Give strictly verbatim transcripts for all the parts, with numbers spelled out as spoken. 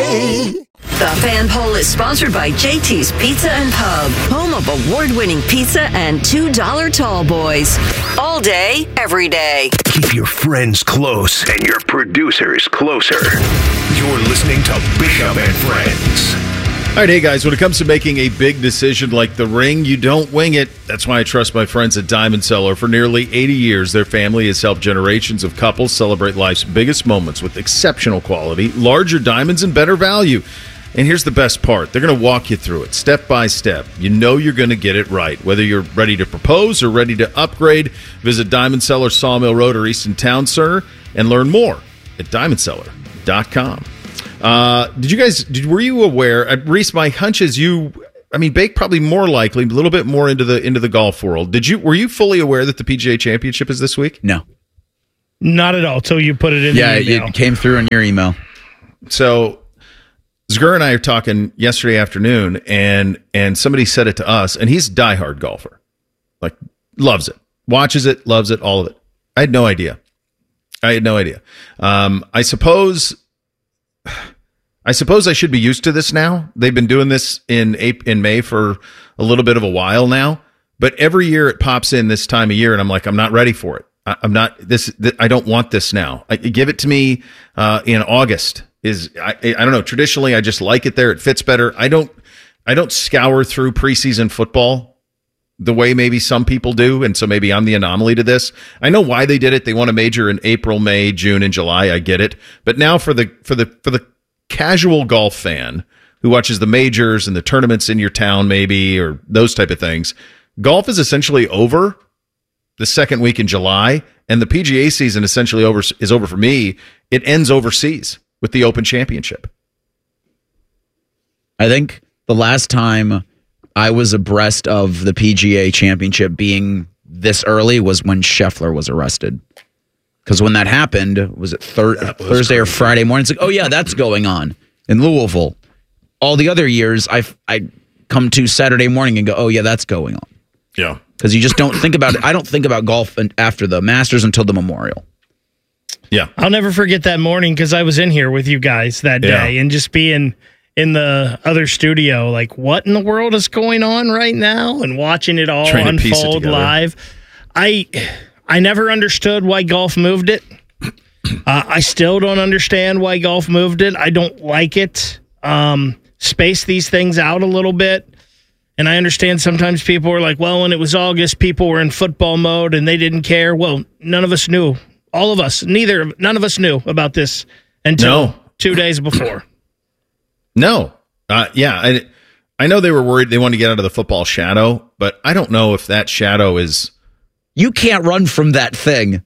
K. The Fan Poll is sponsored by J T's Pizza and Pub, home of award-winning pizza and two dollar tall boys. All day, every day. Keep your friends close and your producers closer. You're listening to Bishop and Friends. All right, hey guys, when it comes to making a big decision like the ring, you don't wing it. That's why I trust my friends at Diamond Cellar. For nearly eighty years, their family has helped generations of couples celebrate life's biggest moments with exceptional quality, larger diamonds, and better value. And here's the best part. They're going to walk you through it step by step. You know you're going to get it right. Whether you're ready to propose or ready to upgrade, visit Diamond Cellar, Sawmill Road, or Easton Town Center and learn more at diamond cellar dot com. Uh, did you guys, did, were you aware, uh, Reese, my hunch is you, I mean, Bake probably more likely, a little bit more into the into the golf world. Did you, were you fully aware that the P G A Championship is this week? No. Not at all, till you put it in yeah, the email. Yeah, it came through in your email. So, Zgur and I are talking yesterday afternoon, and and somebody said it to us, and he's a diehard golfer. Like, loves it. Watches it, loves it, all of it. I had no idea. I had no idea. Um, I suppose... I suppose I should be used to this now. They've been doing this in in May for a little bit of a while now, but every year it pops in this time of year, and I'm like, I'm not ready for it. I, I'm not this. Th- I don't want this now. I, give it to me uh, in August. Is I, I don't know. Traditionally, I just like it there. It fits better. I don't. I don't scour through preseason football the way maybe some people do, and so maybe I'm the anomaly to this. I know why they did it. They want to major in April, May, June, and July. I get it. But now for the for the for the casual golf fan who watches the majors and the tournaments in your town, maybe, or those type of things, golf is essentially over the second week in July, and the P G A season essentially over is over for me. It ends overseas with the Open Championship. I think the last time I was abreast of the P G A Championship being this early was when Scheffler was arrested. Because when that happened, was it thir- was Thursday crazy. or Friday morning? It's like, oh yeah, that's going on in Louisville. All the other years, I I come to Saturday morning and go, oh yeah, that's going on. Yeah. Because you just don't think about it. I don't think about golf after the Masters until the Memorial. Yeah. I'll never forget that morning because I was in here with you guys that day yeah. and just being in the other studio, like, what in the world is going on right now? And watching it all Trying unfold live. I I never understood why golf moved it. Uh, I still don't understand why golf moved it. I don't like it. Um, space these things out a little bit. And I understand sometimes people are like, well, when it was August, people were in football mode and they didn't care. Well, none of us knew. All of us, neither, none of us knew about this until no. two days before. No. Uh, yeah, I, I know they were worried they wanted to get out of the football shadow, but I don't know if that shadow is... You can't run from that thing.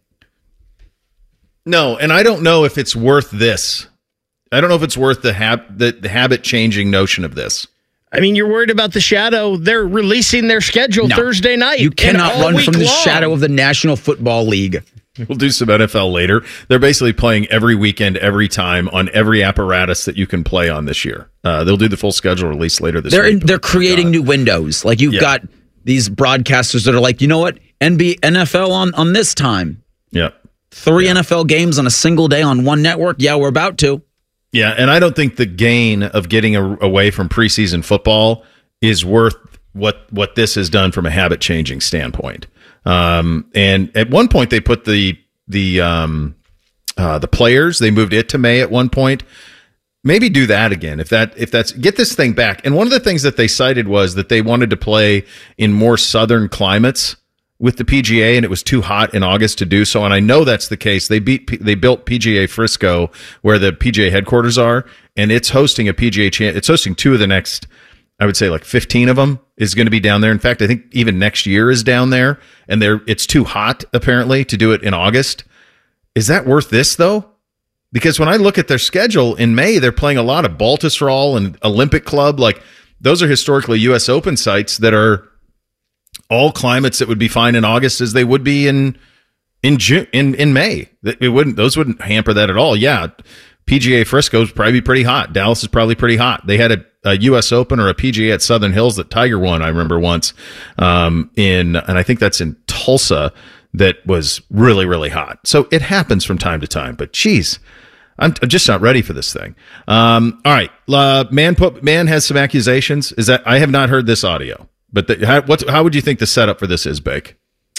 No, and I don't know if it's worth this. I don't know if it's worth the, hab- the, the habit-changing notion of this. I mean, you're worried about the shadow. They're releasing their schedule no. Thursday night. You cannot run from the long. shadow of the National Football League. We'll do some N F L later. They're basically playing every weekend, every time, on every apparatus that you can play on this year. Uh, they'll do the full schedule release later this they're week. In, they're creating God. new windows. Like, you've yeah. got these broadcasters that are like, you know what? N B A, N F L on, on this time. Yeah. Three yeah. N F L games on a single day on one network. Yeah, we're about to. Yeah, and I don't think the gain of getting a, away from preseason football is worth what what this has done from a habit-changing standpoint. Um, and at one point, they put the the um, uh, the players. They moved it to May at one point. Maybe do that again if that if that's get this thing back. And one of the things that they cited was that they wanted to play in more southern climates with the P G A, and it was too hot in August to do so. And I know that's the case. They beat they built P G A Frisco, where the P G A headquarters are, and it's hosting a P G A. Cha- it's hosting two of the next, I would say, like fifteen of them is going to be down there. In fact, I think even next year is down there, and they're it's too hot apparently to do it in August. Is that worth this though? Because when I look at their schedule in May, they're playing a lot of Baltusrol and Olympic Club. Like, those are historically U S Open sites that are all climates that would be fine in August as they would be in in June in, in May. It wouldn't those wouldn't hamper that at all. Yeah, P G A Frisco is probably pretty hot. Dallas is probably pretty hot. They had a, a U S Open or a P G A at Southern Hills that Tiger won, I remember once, um, in and I think that's in Tulsa, that was really, really hot. So it happens from time to time. But geez, I'm, I'm just not ready for this thing. Um, all right, uh, man. Put man has some accusations. Is that I have not heard this audio, but the, how, what, how would you think the setup for this is, Bake?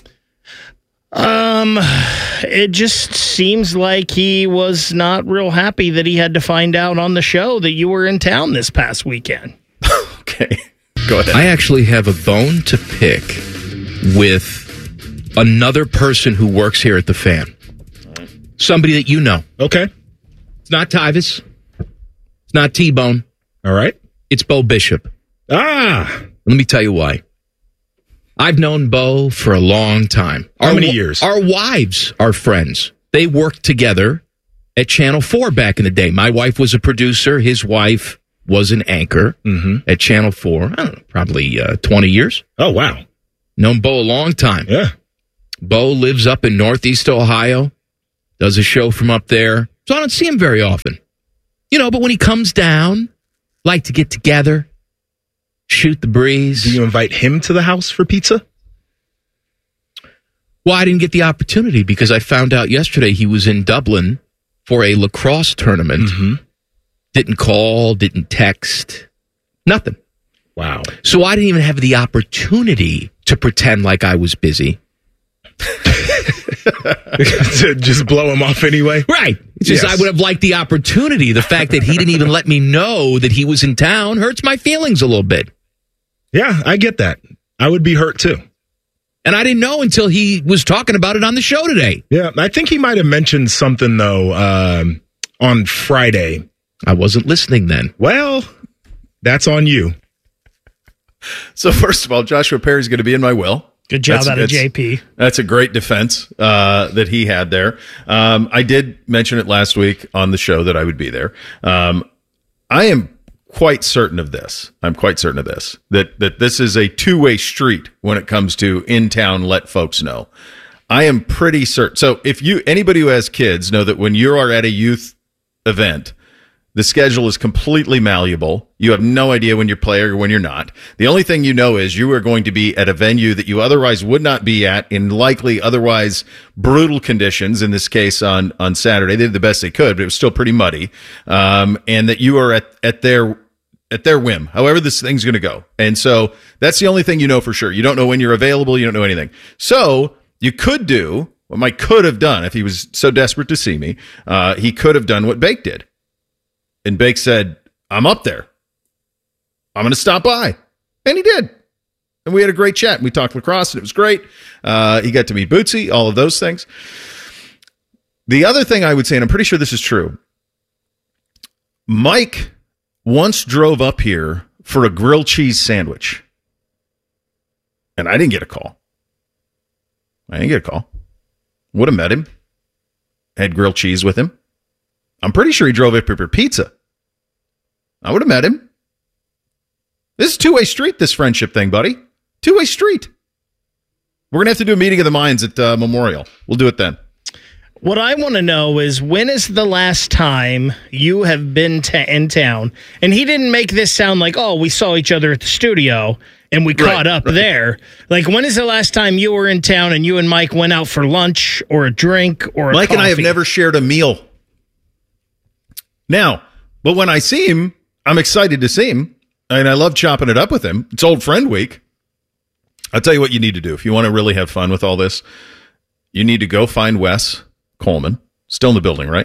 Um, it just seems like he was not real happy that he had to find out on the show that you were in town this past weekend. Okay, go ahead. I actually have a bone to pick with another person who works here at the Fan. Somebody that you know. Okay. It's not Tyvis. It's not T-Bone. All right. It's Bo Bishop. Ah. Let me tell you why. I've known Bo for a long time. How our, many years? Our wives are friends. They worked together at Channel four back in the day. My wife was a producer. His wife was an anchor mm-hmm. at Channel four. I don't know, probably uh, twenty years. Oh, wow. Known Bo a long time. Yeah. Bo lives up in Northeast Ohio, does a show from up there. So I don't see him very often. You know, but when he comes down, like to get together, shoot the breeze. Do you invite him to the house for pizza? Well, I didn't get the opportunity because I found out yesterday he was in Dublin for a lacrosse tournament. Mm-hmm. Didn't call, didn't text, nothing. Wow. So I didn't even have the opportunity to pretend like I was busy. To just blow him off anyway? Right. It's just Yes. I would have liked the opportunity. The fact that he didn't even let me know that he was in town hurts my feelings a little bit. Yeah, I get that. I would be hurt too. And I didn't know until he was talking about it on the show today. Yeah, I think he might have mentioned something, though, um, on Friday. I wasn't listening then. Well, that's on you. So first of all, Joshua Perry's going to be in my will. Good job That's- out of that's- J P. That's a great defense uh, that he had there. Um, I did mention it last week on the show that I would be there. Um, I am quite certain of this. I'm quite certain of this, that that this is a two-way street when it comes to in town, let folks know. I am pretty certain. So if you, anybody who has kids know that when you are at a youth event, the schedule is completely malleable. You have no idea when you're playing or when you're not. The only thing you know is you are going to be at a venue that you otherwise would not be at in likely otherwise brutal conditions. In this case, on, on Saturday, they did the best they could, but it was still pretty muddy. Um, and that you are at, at their, at their whim, however this thing's going to go. And so that's the only thing you know for sure. You don't know when you're available. You don't know anything. So you could do what Mike could have done if he was so desperate to see me. Uh, he could have done what Bake did. And Bake said, I'm up there. I'm going to stop by. And he did. And we had a great chat. We talked lacrosse, and it was great. Uh, he got to meet Bootsy, all of those things. The other thing I would say, and I'm pretty sure this is true, Mike once drove up here for a grilled cheese sandwich. And I didn't get a call. I didn't get a call. Would have met him. Had grilled cheese with him. I'm pretty sure he drove up here for pizza. I would have met him. This is two-way street, this friendship thing, buddy. Two-way street. We're going to have to do a meeting of the minds at uh, Memorial. We'll do it then. What I want to know is, when is the last time you have been to in town? And he didn't make this sound like, oh, we saw each other at the studio and we caught Right, up right. there. Like, when is the last time you were in town and you and Mike went out for lunch or a drink or a Mike and I have coffee? never shared a meal. Now, but when I see him, I'm excited to see him, and I love chopping it up with him. It's Old Friend Week. I'll tell you what you need to do. If you want to really have fun with all this, you need to go find Wes Coleman. Still in the building, right?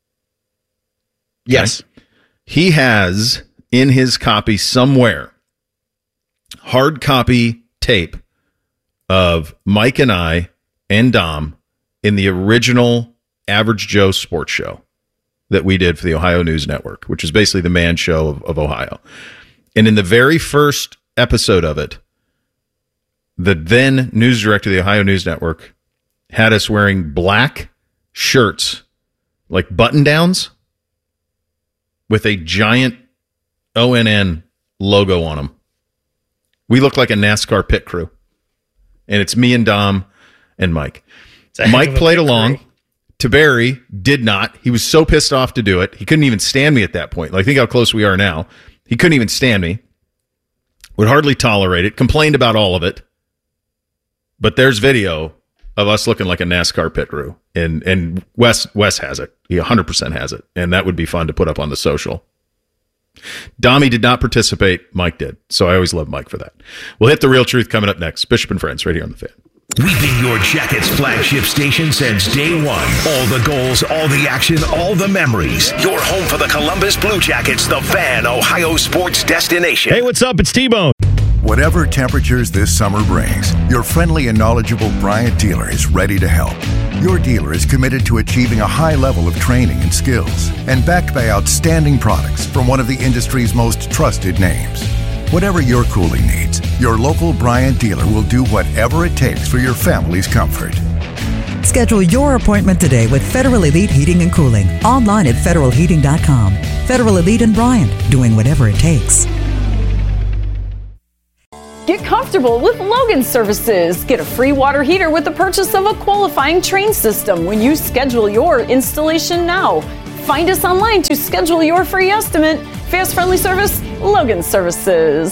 Yes. He has in his copy somewhere hard copy tape of Mike and I and Dom in the original Average Joe Sports Show that we did for the Ohio News Network, which is basically the man show of, of Ohio. And in the very first episode of it, the then news director of the Ohio News Network had us wearing black shirts, like button downs, with a giant O N N logo on them. We look like a NASCAR pit crew. And it's me and Dom and Mike. a heck Mike of a played pit along. crew. Taberi did not. He was so pissed off to do it. He couldn't even stand me at that point. Like, think how close we are now. He couldn't even stand me. Would hardly tolerate it. Complained about all of it. But there's video of us looking like a NASCAR pit crew. And and Wes Wes has it. He one hundred percent has it. And that would be fun to put up on the social. Dami did not participate. Mike did. So I always love Mike for that. We'll hit the real truth coming up next. Bishop and Friends right here on The Fan. We've been your Jackets flagship station since day one. All the goals, all the action, all the memories. Your home for the Columbus Blue Jackets, The Fan, Ohio sports destination. Hey, what's up? It's T-Bone. Whatever temperatures this summer brings, your friendly and knowledgeable Bryant dealer is ready to help. Your dealer is committed to achieving a high level of training and skills and backed by outstanding products from one of the industry's most trusted names. Whatever your cooling needs, your local Bryant dealer will do whatever it takes for your family's comfort. Schedule your appointment today with Federal Elite Heating and Cooling. Online at federal heating dot com. Federal Elite and Bryant, doing whatever it takes. Get comfortable with Logan Services. Get a free water heater with the purchase of a qualifying Train system when you schedule your installation now. Find us online to schedule your free estimate. Fast, friendly service, Logan Services.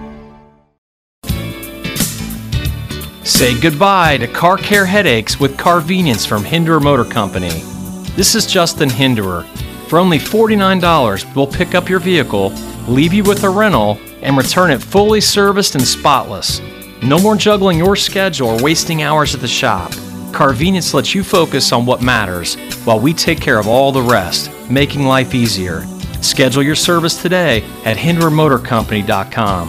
Say goodbye to car care headaches with Carvenience from Hinderer Motor Company. This is Justin Hinderer. For only forty-nine dollars, we'll pick up your vehicle, leave you with a rental, and return it fully serviced and spotless. No more juggling your schedule or wasting hours at the shop. Carvenience lets you focus on what matters while we take care of all the rest, making life easier. Schedule your service today at hinderer motor company dot com.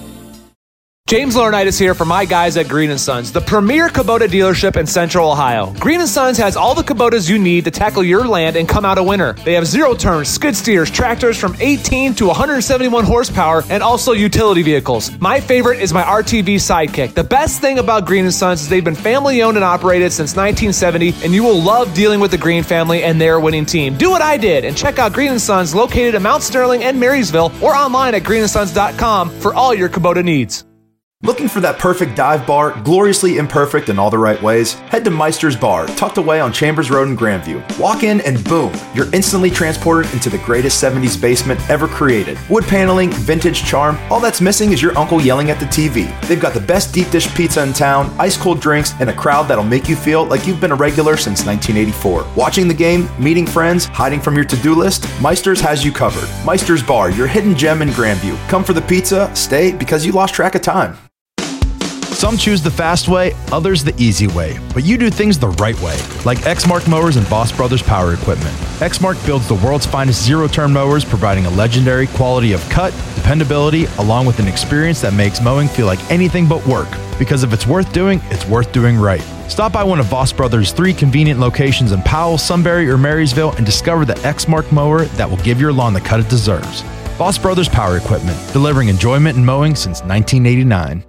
James Laurinaitis here for my guys at Green and Sons, the premier Kubota dealership in Central Ohio. Green and Sons has all the Kubotas you need to tackle your land and come out a winner. They have zero-turn skid steers, tractors from eighteen to one hundred seventy-one horsepower, and also utility vehicles. My favorite is my R T V Sidekick. The best thing about Green and Sons is they've been family-owned and operated since nineteen seventy, and you will love dealing with the Green family and their winning team. Do what I did and check out Green and Sons located in Mount Sterling and Marysville or online at green and sons dot com for all your Kubota needs. Looking for that perfect dive bar, gloriously imperfect in all the right ways? Head to Meister's Bar, tucked away on Chambers Road in Grandview. Walk in and boom, you're instantly transported into the greatest seventies basement ever created. Wood paneling, vintage charm, all that's missing is your uncle yelling at the T V. They've got the best deep dish pizza in town, ice cold drinks, and a crowd that'll make you feel like you've been a regular since nineteen eighty-four. Watching the game, meeting friends, hiding from your to-do list, Meister's has you covered. Meister's Bar, your hidden gem in Grandview. Come for the pizza, stay because you lost track of time. Some choose the fast way, others the easy way, but you do things the right way, like Exmark Mowers and Boss Brothers Power Equipment. Exmark builds the world's finest zero-turn mowers, providing a legendary quality of cut, dependability, along with an experience that makes mowing feel like anything but work. Because if it's worth doing, it's worth doing right. Stop by one of Boss Brothers' three convenient locations in Powell, Sunbury, or Marysville and discover the Exmark mower that will give your lawn the cut it deserves. Boss Brothers Power Equipment, delivering enjoyment in mowing since nineteen eighty-nine.